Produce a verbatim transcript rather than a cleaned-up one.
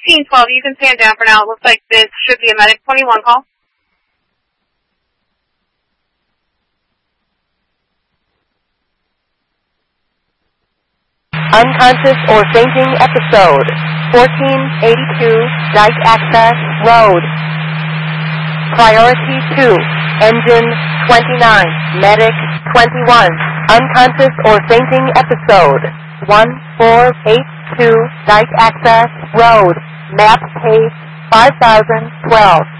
fifteen twelve, you can stand down for now. It looks like this should be a medic twenty-one call. Unconscious or fainting episode. fourteen eighty-two Dyke Access Road. Priority two. Engine twenty-nine. Medic twenty-one. Unconscious or fainting episode. one four eight two Dyke Access Road. Map page five thousand twelve.